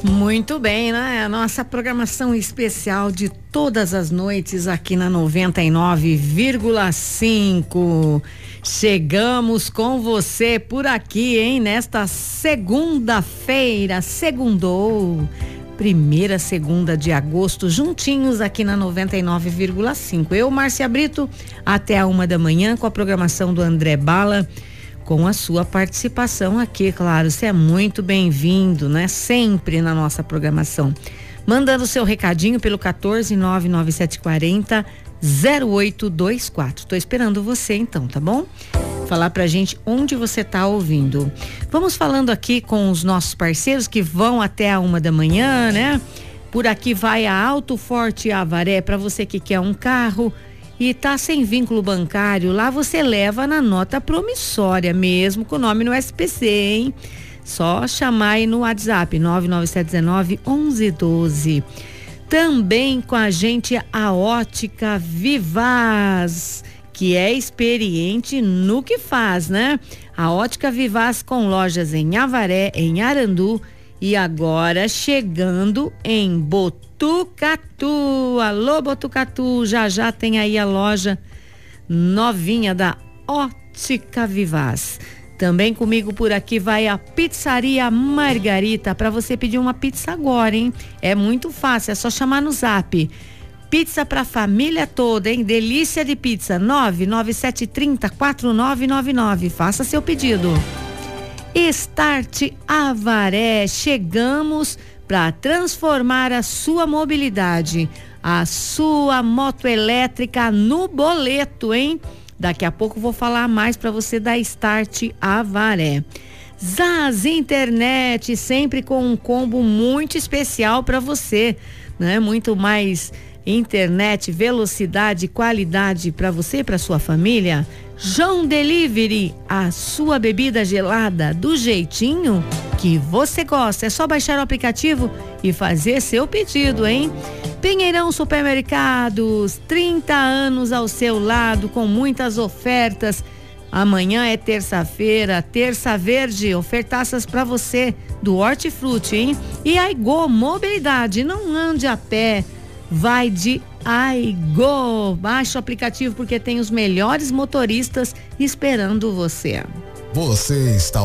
Muito bem, né? A nossa programação especial de todas as noites aqui na 99,5. Chegamos com você por aqui, hein? Nesta segunda-feira, segundou. Primeira segunda de agosto, juntinhos aqui na 99,5. Eu, Márcia Brito, até a 1h com a programação do André Bala, com a sua participação aqui, claro, você é muito bem-vindo, né? Sempre na nossa programação. Mandando seu recadinho pelo 1499740-0824. Tô esperando você então, tá bom? Falar pra gente onde você tá ouvindo. Vamos falando aqui com os nossos parceiros que vão até a 1h, né? Por aqui vai a Auto Forte Avaré, para você que quer um carro e tá sem vínculo bancário, lá você leva na nota promissória mesmo, com o nome no SPC, hein? Só chamar aí no WhatsApp 99719-1112. Também com a gente a Ótica Vivaz, que é experiente no que faz, né? A Ótica Vivaz com lojas em Avaré, em Arandu e agora chegando em Botucatu. Alô, Botucatu, já tem aí a loja novinha da Ótica Vivaz. Também comigo por aqui vai a Pizzaria Margarita, para você pedir uma pizza agora, hein? É muito fácil, é só chamar no Zap. Pizza pra família toda, hein? Delícia de pizza, 99730-4999. Faça seu pedido. Start Avaré, chegamos para transformar a sua mobilidade, a sua moto elétrica no boleto, hein? Daqui a pouco vou falar mais para você da Start Avaré. Zaz Internet, sempre com um combo muito especial para você, né? Muito mais internet, velocidade, qualidade para você e para sua família. João Delivery, a sua bebida gelada do jeitinho que você gosta. É só baixar o aplicativo e fazer seu pedido, hein? Pinheirão Supermercados, 30 anos ao seu lado com muitas ofertas. Amanhã é terça-feira, terça verde, ofertaças para você do Hortifruti, hein? E Aigo Mobilidade, não ande a pé, vai de Aigo. Baixe o aplicativo porque tem os melhores motoristas esperando você. Você está